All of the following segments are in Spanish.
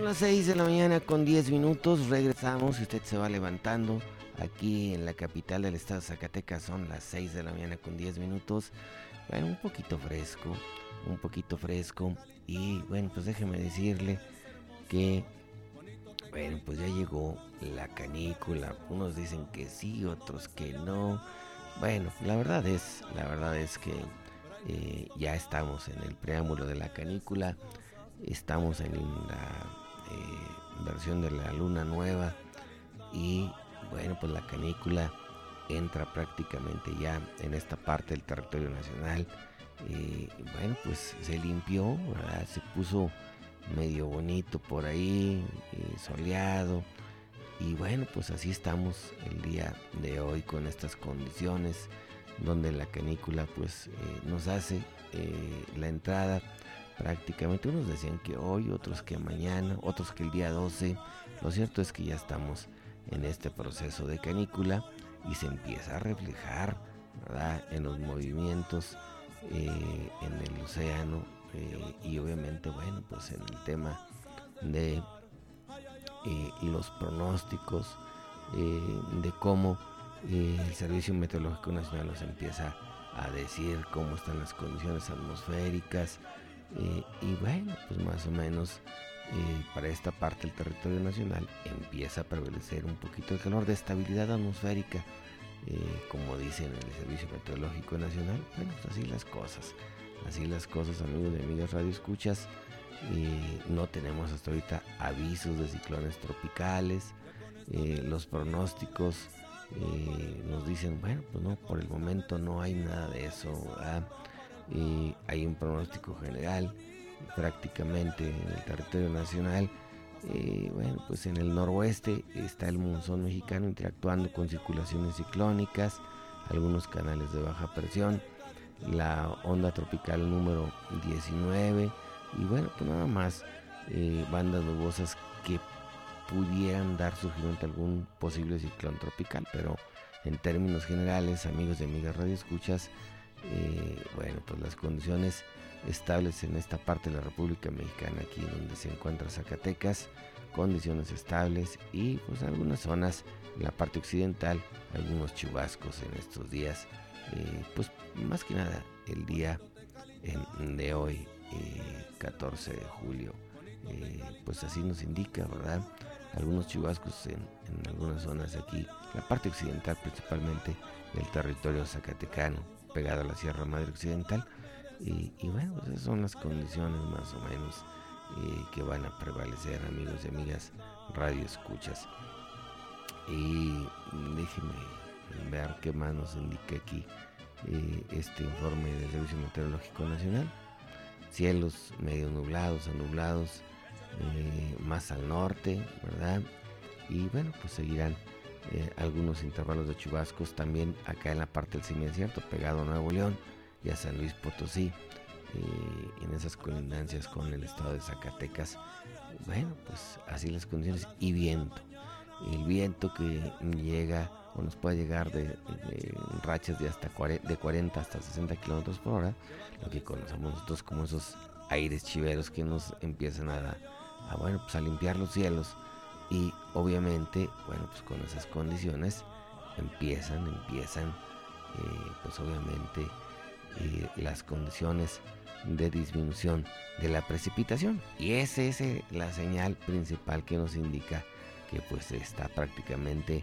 las 6 de la mañana con 10 minutos, regresamos y usted se va levantando. Aquí en la capital del estado de Zacatecas son las 6 de la mañana con 10 minutos. Bueno, un poquito fresco. Y bueno, pues déjeme decirle que, bueno, pues ya llegó la canícula. Unos dicen que sí, otros que no. Bueno, la verdad es que ya estamos en el preámbulo de la canícula. Estamos en la versión de la luna nueva y bueno, pues la canícula entra prácticamente ya en esta parte del territorio nacional. Bueno, pues se limpió, ¿verdad? Se puso medio bonito por ahí, soleado. Y bueno, pues así estamos el día de hoy con estas condiciones donde la canícula pues nos hace la entrada prácticamente. Unos decían que hoy, otros que mañana, otros que el día 12. Lo cierto es que ya estamos en este proceso de canícula y se empieza a reflejar, ¿verdad?, en los movimientos en el océano y obviamente, bueno, pues en el tema de los pronósticos, de cómo el Servicio Meteorológico Nacional nos empieza a decir cómo están las condiciones atmosféricas. Y bueno, pues más o menos para esta parte del territorio nacional empieza a prevalecer un poquito el calor de estabilidad atmosférica, como dicen en el Servicio Meteorológico Nacional. Bueno, pues así las cosas, amigos y amigas radioescuchas. No tenemos hasta ahorita avisos de ciclones tropicales. Los pronósticos nos dicen, bueno, pues no, por el momento no hay nada de eso, ¿verdad? Hay un pronóstico general prácticamente en el territorio nacional. Bueno, pues en el noroeste está el monzón mexicano interactuando con circulaciones ciclónicas, algunos canales de baja presión, la onda tropical número 19 y bueno, pues nada más bandas nubosas que pudieran dar surgimiento a algún posible ciclón tropical, pero en términos generales, amigos y amigas radioescuchas, bueno, pues las condiciones estables en esta parte de la República Mexicana, aquí donde se encuentra Zacatecas, condiciones estables y pues algunas zonas en la parte occidental, algunos chubascos en estos días, pues más que nada el día de hoy, 14 de julio, pues así nos indica, ¿verdad? Algunos chubascos en algunas zonas aquí, la parte occidental principalmente del territorio zacatecano, pegado a la Sierra Madre Occidental. Y bueno, pues esas son las condiciones más o menos que van a prevalecer, amigos y amigas radio escuchas. Y déjenme ver qué más nos indica aquí este informe del Servicio Meteorológico Nacional. Cielos medio nublados a nublados, más al norte, ¿verdad? Y bueno, pues seguirán algunos intervalos de chubascos también acá en la parte del semidesierto, pegado a Nuevo León y a San Luis Potosí, en esas colindancias con el estado de Zacatecas. Bueno, pues así las condiciones. Y viento, el viento que llega o nos puede llegar de rachas de hasta 40 hasta 60 kilómetros por hora, lo que conocemos nosotros como esos aires chiveros que nos empiezan bueno, pues a limpiar los cielos. Y obviamente, bueno, pues con esas condiciones empiezan pues obviamente las condiciones de disminución de la precipitación, y esa es la señal principal que nos indica que pues está prácticamente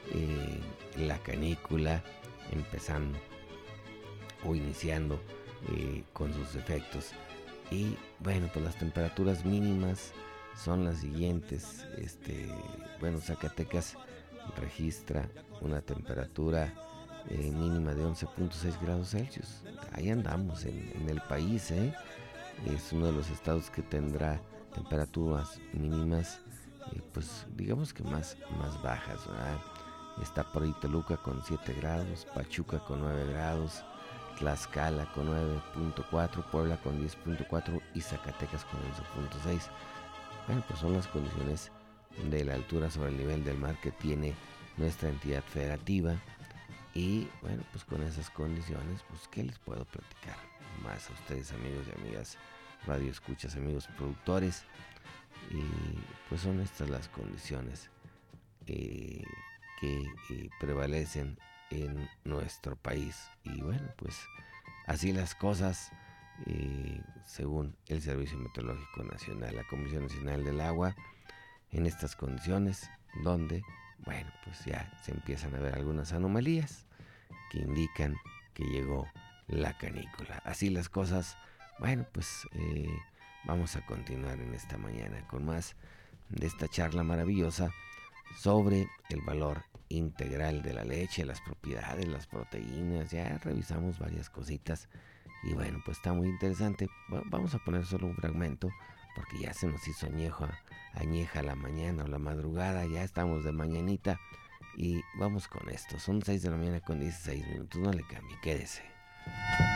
la canícula empezando o iniciando con sus efectos. Y bueno, pues las temperaturas mínimas son las siguientes. Bueno, Zacatecas registra una temperatura mínima de 11.6 grados Celsius. Ahí andamos en el país, ¿eh? Es uno de los estados que tendrá temperaturas mínimas, pues digamos que más bajas, ¿verdad? Está por ahí Toluca con 7 grados, Pachuca con 9 grados, Tlaxcala con 9.4, Puebla con 10.4 y Zacatecas con 11.6. Bueno, pues son las condiciones de la altura sobre el nivel del mar que tiene nuestra entidad federativa. Y bueno, pues con esas condiciones, pues ¿qué les puedo platicar más a ustedes, amigos y amigas radio escuchas, amigos productores? pues son estas las condiciones que prevalecen en nuestro país. Y bueno, pues así las cosas, según el Servicio Meteorológico Nacional, la Comisión Nacional del Agua, en estas condiciones donde, bueno, pues ya se empiezan a ver algunas anomalías que indican que llegó la canícula. Así las cosas, bueno, pues vamos a continuar en esta mañana con más de esta charla maravillosa sobre el valor integral de la leche, las propiedades, las proteínas. Ya revisamos varias cositas y bueno, pues está muy interesante. Vamos a poner solo un fragmento porque ya se nos hizo añeja la mañana o la madrugada, ya estamos de mañanita y vamos con esto. Son 6 de la mañana con 16 minutos, no le cambie, quédese.